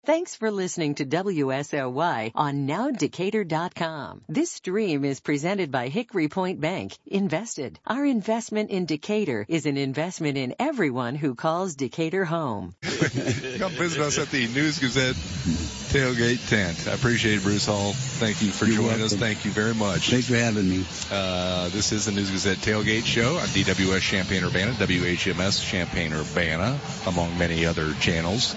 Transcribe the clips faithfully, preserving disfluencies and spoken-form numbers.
Thanks for listening to W S L Y on now decatur dot com. This stream is presented by Hickory Point Bank. Invested. Our investment in Decatur is an investment in everyone who calls Decatur home. Come visit us at the News Gazette tailgate tent. I appreciate it, Bruce Hall. Thank you for You're joining welcome. us. Thank you very much. Thanks for having me. Uh, this is the News Gazette tailgate show on D W S Champaign-Urbana, W H M S Champaign-Urbana, among many other channels.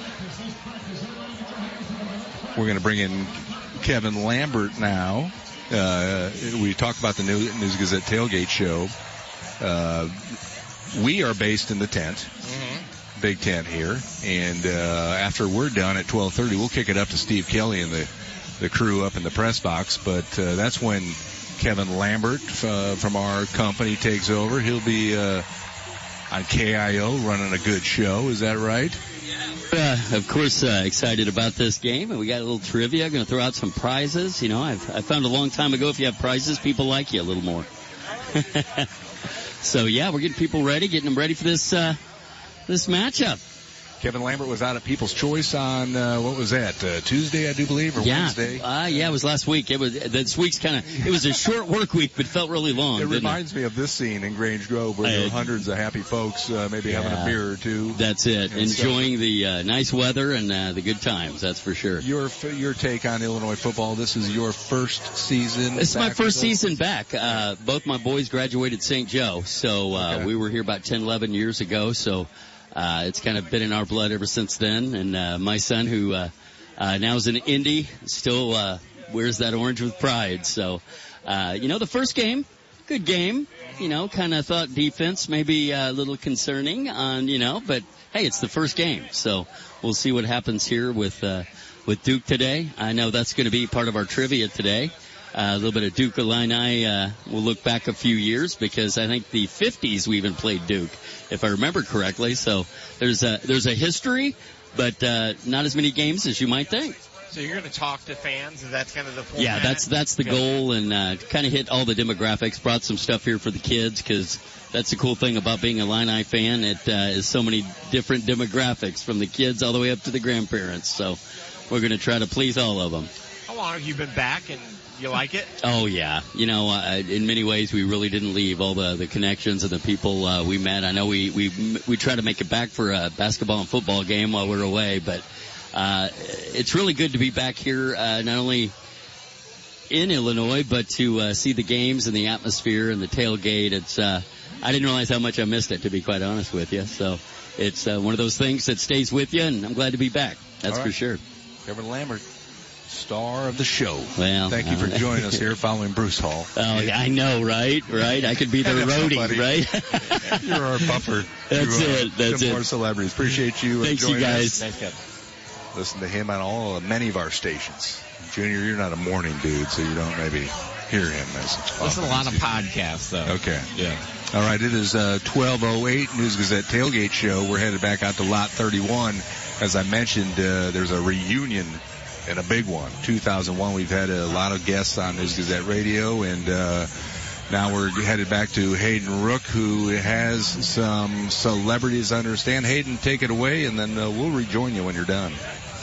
We're going to bring in Kevin Lambert now. Uh, we talk about the News Gazette tailgate show. Uh, we are based in the tent, mm-hmm. big tent here, and uh, after we're done at twelve thirty, we'll kick it up to Steve Kelly and the, the crew up in the press box. But uh, that's when Kevin Lambert uh, from our company takes over. He'll be uh, on K I O running a good show. Is that right? Uh, of course, uh, excited about this game, and we got a little trivia. Going to throw out some prizes. You know, I've I found a long time ago if you have prizes, people like you a little more. So yeah, we're getting people ready, getting them ready for this uh, this matchup. Kevin Lambert was out at People's Choice on, uh, what was that, uh, Tuesday, I do believe, or yeah. Wednesday? Uh, yeah, it was last week. It was, this week's kind of, it was a short work week, but felt really long, It didn't reminds it? me of this scene in Grange Grove where there are hundreds of happy folks, uh, maybe yeah. having a beer or two. That's it. And Enjoying so, the uh, nice weather and uh, the good times, that's for sure. Your your take on Illinois football, this is your first season It's back my first with us? season back. Uh, both my boys graduated Saint Joe, so uh, okay. we were here about ten, eleven years ago, so uh, it's kind of been in our blood ever since then. And uh, my son, who uh, uh, now is in Indy, still uh, wears that orange with pride. So, uh, you know, the first game, good game. You know, kind of thought defense maybe a little concerning on, you know, but hey, it's the first game, so we'll see what happens here with uh, with Duke today. I know that's going to be part of our trivia today. Uh, a little bit of Duke Illini. Uh, we'll look back a few years because I think the fifties we even played Duke, if I remember correctly. So there's a there's a history, but uh, not as many games as you might think. So you're going to talk to fans? Is that kind of the format? Yeah, that's that's the Good. goal, and uh, kind of hit all the demographics. Brought some stuff here for the kids because that's the cool thing about being a Illini fan. It uh, is so many different demographics from the kids all the way up to the grandparents. So we're going to try to please all of them. How long have you been back, and you like it? Oh yeah, you know, uh, in many ways we really didn't leave. All the the connections and the people uh, we met. I know we we we try to make it back for a basketball and football game while we're away, but. Uh, it's really good to be back here, uh, not only in Illinois, but to, uh, see the games and the atmosphere and the tailgate. It's, uh, I didn't realize how much I missed it, to be quite honest with you. So it's, uh, one of those things that stays with you, and I'm glad to be back. That's right. for sure. Kevin Lambert, star of the show. Well, thank you for joining us here following Bruce Hall. Oh, yeah, I know, right? Right? I could be their roadie, right? You're our buffer. That's to, uh, it. That's to it. more celebrities. Appreciate you. Thanks, joining you guys. Us. Thanks, Kevin. Listen to him on all uh, many of our stations. Junior, you're not a morning dude, so you don't maybe hear him as often. Listen to a lot of podcasts, though. Okay. Yeah. All right, it is uh, twelve oh eight News Gazette Tailgate Show. We're headed back out to Lot thirty-one. As I mentioned, uh, there's a reunion and a big one. two thousand one, we've had a lot of guests on News Gazette Radio, and uh, now we're headed back to Hayden Rook, who has some celebrities, I understand. Hayden, take it away, and then uh, we'll rejoin you when you're done.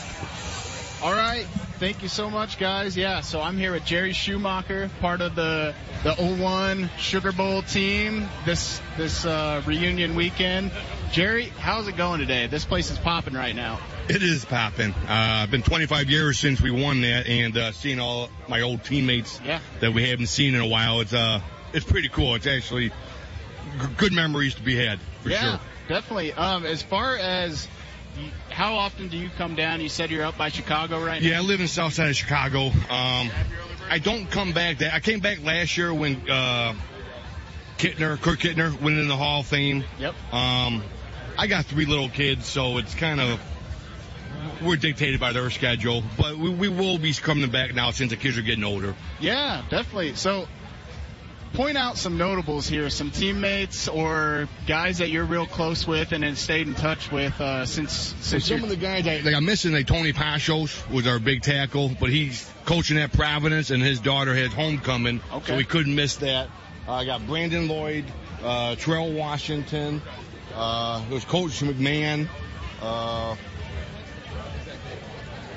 All right. Thank you so much, guys. Yeah, so I'm here with Jerry Schumacher, part of the the oh one Sugar Bowl team this this uh, reunion weekend. Jerry, how's it going today? This place is popping right now. It is popping. Uh, it's been twenty-five years since we won that, and uh, seeing all my old teammates yeah. that we haven't seen in a while, it's uh, it's pretty cool. It's actually g- good memories to be had, for yeah, sure. Definitely. Um, as far as how often do you come down? You said you're up by Chicago right now? Yeah, I live in the south side of Chicago. Um, I don't come back. That I came back last year when uh, Kittner, Kurt Kittner went in the Hall of Fame. Yep. Um, I got three little kids, so it's kind of, we're dictated by their schedule. But we, we will be coming back now since the kids are getting older. Yeah, definitely. So point out some notables here, some teammates or guys that you're real close with and have stayed in touch with uh, since since Some of the guys, I, like I'm missing, like Tony Pashos was our big tackle, but he's coaching at Providence, and his daughter had homecoming, okay. so we couldn't miss that. Uh, I got Brandon Lloyd, uh, Terrell Washington, uh, there's Coach McMahon, uh,